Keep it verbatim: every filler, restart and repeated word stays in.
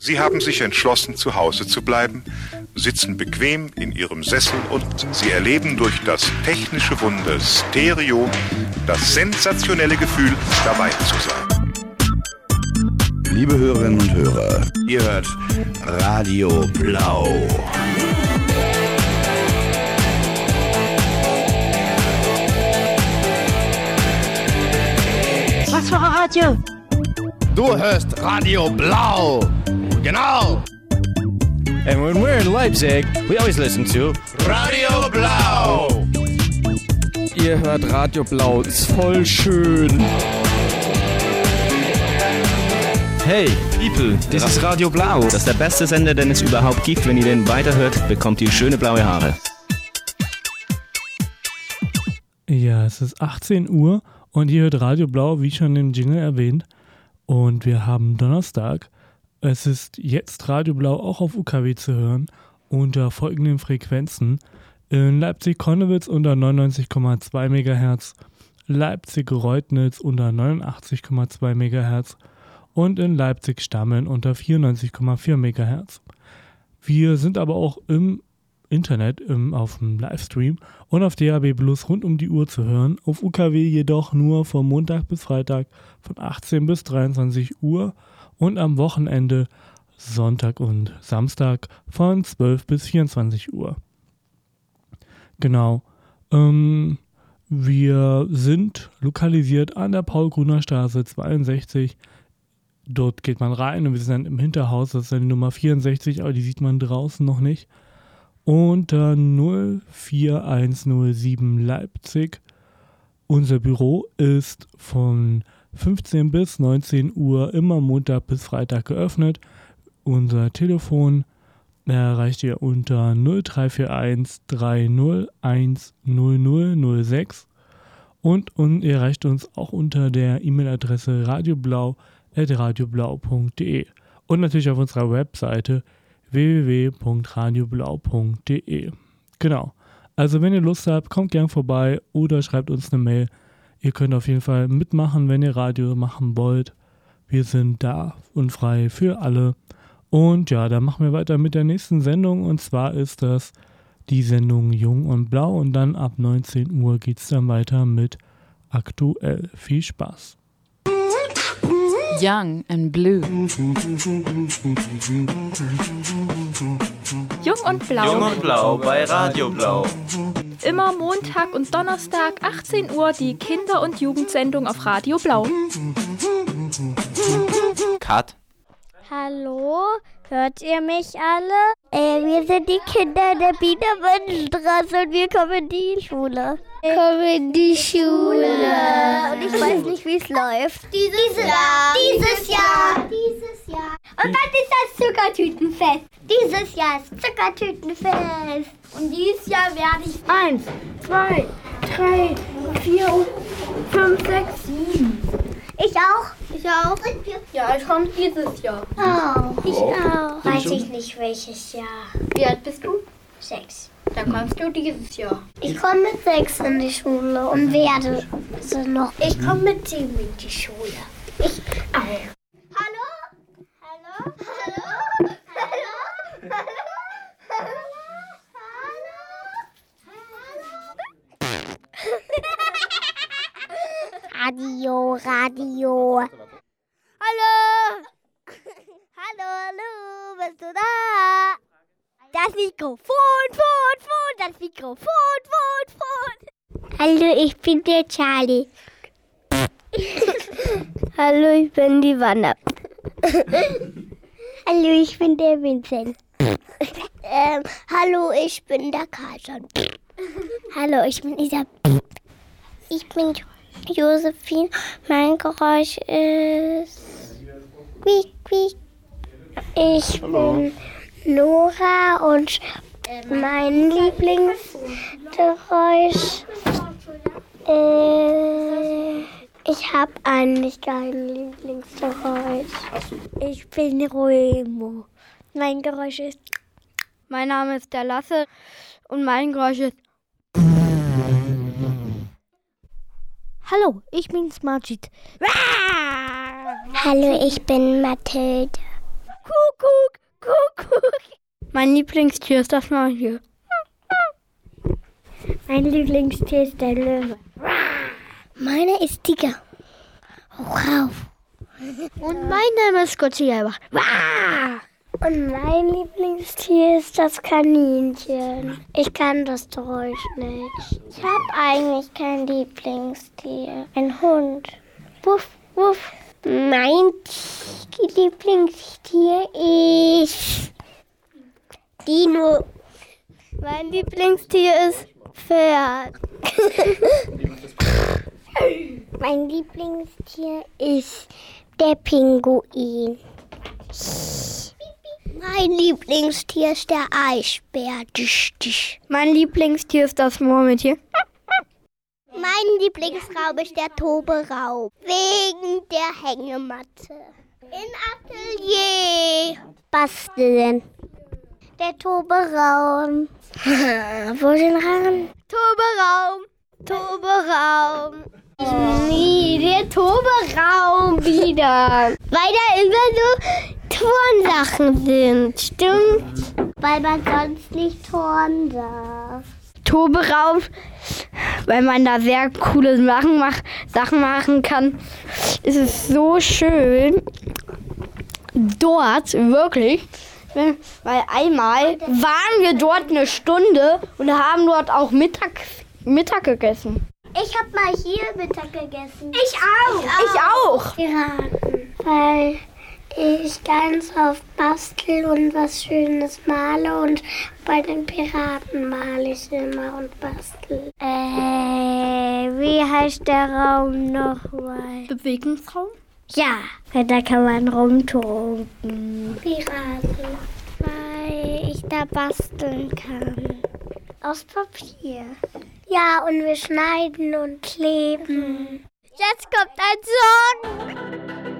Sie haben sich entschlossen, zu Hause zu bleiben, sitzen bequem in ihrem Sessel und sie erleben durch das technische Wunder Stereo das sensationelle Gefühl, dabei zu sein. Liebe Hörerinnen und Hörer, ihr hört Radio Blau. Was für ein Radio? Du hörst Radio Blau. Genau. And when we're in Leipzig, we always listen to Radio Blau. Ihr hört Radio Blau, ist voll schön. Hey, People, das ist Radio Blau. Das ist der beste Sender, den es überhaupt gibt. Wenn ihr den weiterhört, bekommt ihr schöne blaue Haare. Ja, es ist achtzehn Uhr und ihr hört Radio Blau, wie schon im Jingle erwähnt. Und wir haben Donnerstag. Es ist jetzt Radio Blau auch auf U K W zu hören unter folgenden Frequenzen. In Leipzig-Konnewitz unter neunundneunzig Komma zwei Megahertz, Leipzig-Reutnitz unter neunundachtzig Komma zwei Megahertz und in Leipzig-Stammeln unter vierundneunzig Komma vier Megahertz. Wir sind aber auch im Internet, im, auf dem Livestream und auf D A B Plus rund um die Uhr zu hören. Auf U K W jedoch nur von Montag bis Freitag von achtzehn bis dreiundzwanzig Uhr und am Wochenende Sonntag und Samstag von zwölf bis vierundzwanzig Uhr. Genau. Ähm, wir sind lokalisiert an der Paul-Gruner-Straße zweiundsechzig. Dort geht man rein und wir sind dann im Hinterhaus, das ist dann die Nummer vierundsechzig, aber die sieht man draußen noch nicht. Unter null vier eins null sieben Leipzig. Unser Büro ist von fünfzehn bis neunzehn Uhr immer Montag bis Freitag geöffnet. Unser Telefon erreicht ihr unter null drei vier eins drei null eins null null null sechs und, und ihr erreicht uns auch unter der E-Mail-Adresse radioblau at radioblau punkt de und natürlich auf unserer Webseite w w w punkt radioblau punkt de. Genau. Also wenn ihr Lust habt, kommt gern vorbei oder schreibt uns eine Mail. Ihr könnt auf jeden Fall mitmachen, wenn ihr Radio machen wollt. Wir sind da und frei für alle. Und ja, dann machen wir weiter mit der nächsten Sendung. Und zwar ist das die Sendung Jung und Blau. Und dann ab neunzehn Uhr geht es dann weiter mit Aktuell. Viel Spaß. Young and Blue. Jung und Blau. Jung und Blau bei Radio Blau. Immer Montag und Donnerstag, achtzehn Uhr, die Kinder- und Jugendsendung auf Radio Blau. Cut. Hallo, hört ihr mich alle? Äh, wir sind die Kinder der Biedermannstraße und wir kommen in die Schule. Wir kommen in die Schule. Und ich weiß nicht, wie es läuft. Dieses, dieses Jahr. Dieses Jahr. Dieses Jahr. Und was ist das Zuckertütenfest? Dieses Jahr ist Zuckertütenfest. Und dieses Jahr werde ich eins, zwei, drei, vier, fünf, sechs, sieben. Ich auch. Ich auch. Ja, ich komme dieses Jahr. Oh, ich auch. Weiß ich nicht, welches Jahr. Wie alt bist du? Sechs. Dann kommst du dieses Jahr. Ich komme mit sechs in die Schule und werde so noch. Ich komme mit sieben in die Schule. Ich auch. Hallo? Hallo? Hallo? Hallo? Hallo? Hallo? Radio, Radio. Hallo? Hallo, hallo, bist du da? Das Mikrofon, Fon, Fon, das Mikrofon, Fon, Fon. Hallo, ich bin der Charlie. Hallo, ich bin die Wanda. Hallo, ich bin der Vincent. ähm, hallo, ich bin der Carlson. Hallo, ich bin Isa. Ich bin Josephine. Mein Geräusch ist quiek, quiek. Ich bin Nora und mein Lieblingsgeräusch. Äh, ich habe eigentlich kein Lieblingsgeräusch. Ich bin Remo. Mein Geräusch ist. Mein Name ist der Lasse und mein Geräusch ist. Hallo, ich bin Smartjit. Hallo, ich bin Mathilde. Kuckuck. Kuckuck, Kuckuck. Mein Lieblingstier ist das mal hier. Mein Lieblingstier ist der Löwe. Meine ist Tiger. Hoch rauf. Und mein Name ist Godzilla. Und mein Lieblingstier ist das Kaninchen. Ich kann das Geräusch nicht. Ich habe eigentlich kein Lieblingstier. Ein Hund. Wuff, wuff. Mein Lieblingstier ist Dino. Mein Lieblingstier ist Pferd. Mein Lieblingstier ist der Pinguin. Mein Lieblingstier ist der Eisbär. Mein Lieblingstier ist das Murmeltier. Mein Lieblingsraum ist der Toberaum. Wegen der Hängematte. Im Atelier. Basteln. Der Toberaum. Wo den Raum? Toberaum. Toberaum. Nie, der Toberaum wieder. Weil da immer so Turnsachen sind, stimmt? Weil man sonst nicht turnen darf. Toberaum, weil man da sehr coole Sachen, mach, Sachen machen kann. Es ist so schön. Dort, wirklich. Weil einmal waren wir dort eine Stunde und haben dort auch Mittag, Mittag gegessen. Ich hab mal hier Mittag gegessen. Ich auch. Ich auch. Piraten. Weil ich ganz oft bastel und was Schönes male und bei den Piraten male ich immer und bastel. Äh, wie heißt der Raum nochmal? Bewegungsraum? Ja, da kann man rumtoben. Piraten. Weil ich da basteln kann. Aus Papier. Ja, und wir schneiden und kleben. Jetzt kommt ein Song.